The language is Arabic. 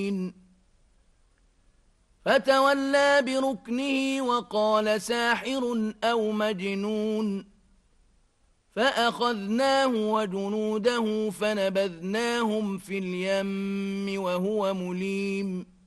فتولى بركنه وقال ساحر أو مجنون فأخذناه وجنوده فنبذناهم في اليم وهو مليم